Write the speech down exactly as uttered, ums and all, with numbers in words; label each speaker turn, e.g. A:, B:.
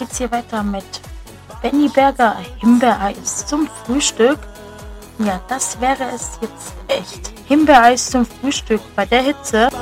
A: geht's hier weiter mit Benny Berger Himbeereis zum Frühstück. Ja, das wäre es jetzt echt. Himbeereis zum Frühstück bei der Hitze.